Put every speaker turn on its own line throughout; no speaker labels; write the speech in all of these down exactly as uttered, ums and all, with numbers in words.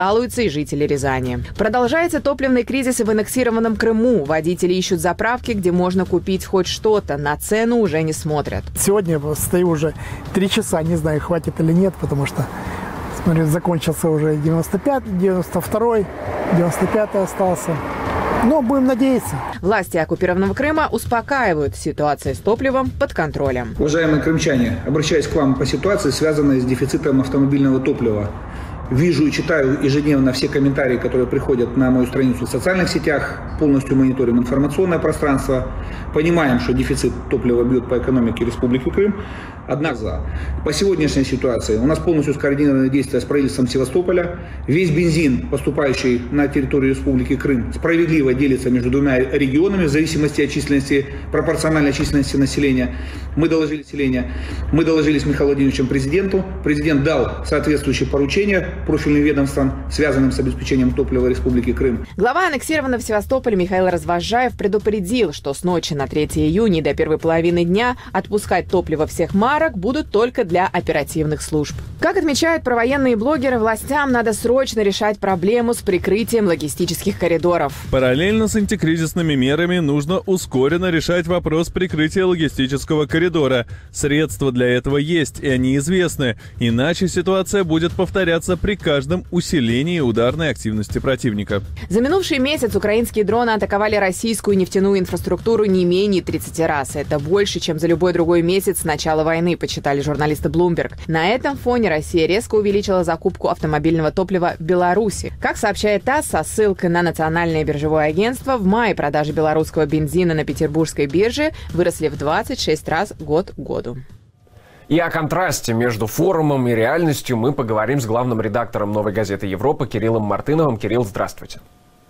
Жалуются и жители Рязани. Продолжается топливный кризис и в аннексированном Крыму. Водители ищут заправки, где можно купить хоть что-то. На цену уже не смотрят.
Сегодня стою уже три часа, не знаю, хватит или нет, потому что, смотрю, закончился уже девяносто пятый, девяносто второй, девяносто пятый остался. Но будем надеяться.
Власти оккупированного Крыма успокаивают. Ситуация с топливом под контролем.
Уважаемые крымчане, обращаюсь к вам по ситуации, связанной с дефицитом автомобильного топлива. Вижу и читаю ежедневно все комментарии, которые приходят на мою страницу в социальных сетях. Полностью мониторим информационное пространство. Понимаем, что дефицит топлива бьет по экономике Республики Крым. Однако, по сегодняшней ситуации у нас полностью скоординированы действия с правительством Севастополя. Весь бензин, поступающий на территорию Республики Крым, справедливо делится между двумя регионами в зависимости от численности, пропорциональной численности населения. Мы доложили население, мы доложили с Михаилом Владимировичем президенту. Президент дал соответствующие поручения профильным ведомствам, связанным с обеспечением топлива Республики Крым.
Глава аннексированного Севастополя Михаил Развозжаев предупредил, что с ночи на третье июня и до первой половины дня отпускать топливо всех марок будут только для оперативных служб. Как отмечают провоенные блогеры, властям надо срочно решать проблему с прикрытием логистических коридоров.
Параллельно с антикризисными мерами нужно ускоренно решать вопрос прикрытия логистического коридора. Средства для этого есть, и они известны. Иначе ситуация будет повторяться при каждом усилении ударной активности противника.
За минувший месяц украинские дроны атаковали российскую нефтяную инфраструктуру не менее тридцати раз. Это больше, чем за любой другой месяц с начала войны, почитали журналисты Bloomberg. На этом фоне Россия резко увеличила закупку автомобильного топлива в Беларуси. Как сообщает ТАСС со ссылкой на Национальное биржевое агентство, в мае продажи белорусского бензина на петербургской бирже выросли в двадцать шесть раз год к году.
И о контрасте между форумом и реальностью мы поговорим с главным редактором «Новой газеты Европы» Кириллом Мартыновым. Кирилл, здравствуйте.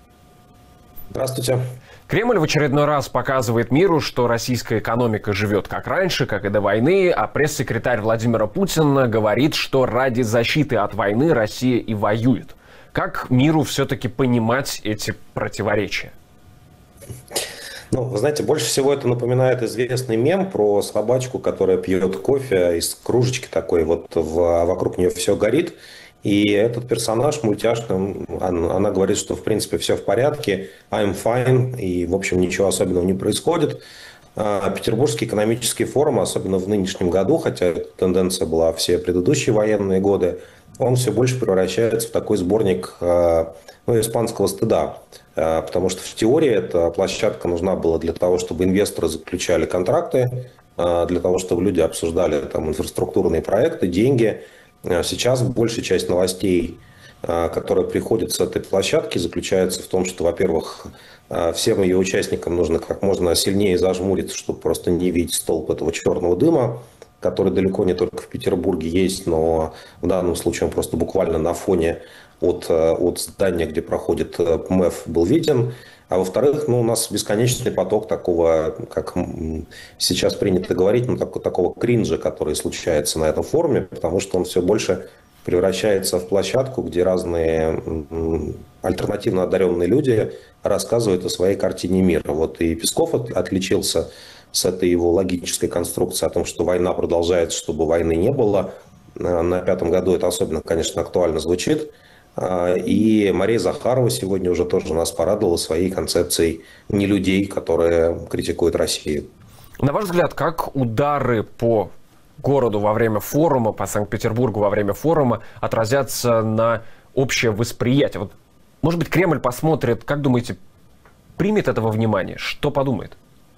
Здравствуйте.
Кремль в очередной раз показывает миру, что российская экономика живет как раньше, как и до войны, а пресс-секретарь Владимира Путина говорит, что ради защиты от войны Россия и воюет. Как миру все-таки понимать эти противоречия?
Ну, вы знаете, больше всего это напоминает известный мем про собачку, которая пьет кофе из кружечки такой, вот в, вокруг нее все горит. И этот персонаж мультяшный, она говорит, что в принципе все в порядке, I'm fine, и в общем ничего особенного не происходит. Петербургский экономический форум, особенно в нынешнем году, хотя тенденция была все предыдущие военные годы, он все больше превращается в такой сборник ну, испанского стыда. Потому что в теории эта площадка нужна была для того, чтобы инвесторы заключали контракты, для того, чтобы люди обсуждали там, инфраструктурные проекты, деньги. Сейчас большая часть новостей, которые приходят с этой площадки, заключается в том, что, во-первых, всем ее участникам нужно как можно сильнее зажмуриться, чтобы просто не видеть столб этого черного дыма, который далеко не только в Петербурге есть, но в данном случае он просто буквально на фоне от, от здания, где проходит МЭФ, был виден. А во-вторых, ну, у нас бесконечный поток такого, как сейчас принято говорить, ну, такого, такого кринжа, который случается на этом форуме, потому что он все больше превращается в площадку, где разные альтернативно одаренные люди рассказывают о своей картине мира. Вот и Песков отличился с этой его логической конструкцией о том, что война продолжается, чтобы войны не было. На пятом году это особенно, конечно, актуально звучит. И Мария Захарова сегодня уже тоже нас порадовала своей концепцией нелюдей, которые критикуют Россию.
На ваш взгляд, как удары по городу во время форума, по Санкт-Петербургу во время форума отразятся на общее восприятие? Вот, может быть, Кремль посмотрит, как думаете, примет это во внимание? Что подумает?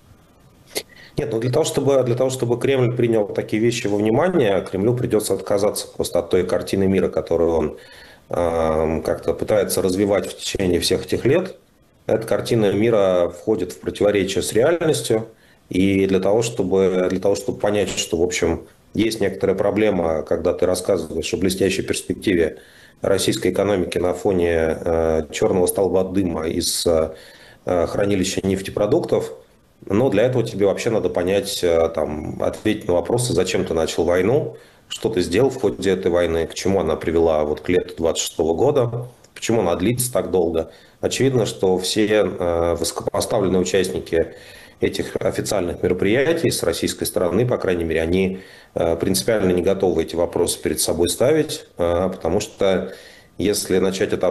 Нет, ну для того, чтобы, для того, чтобы Кремль принял такие вещи во внимание, Кремлю придется отказаться просто от той картины мира, которую он как-то пытается развивать в течение всех этих лет. Эта картина мира входит в противоречие с реальностью. И для того, чтобы, для того, чтобы понять, что, в общем, есть некоторая проблема, когда ты рассказываешь о блестящей перспективе российской экономики на фоне э, черного столба дыма из э, хранилища нефтепродуктов, но для этого тебе вообще надо понять, э, там, ответить на вопросы, зачем ты начал войну, что ты сделал в ходе этой войны, к чему она привела вот к лету двадцать шестого года, почему она длится так долго. Очевидно, что все э, высокопоставленные участники этих официальных мероприятий с российской стороны, по крайней мере, они э, принципиально не готовы эти вопросы перед собой ставить, э, потому что если начать это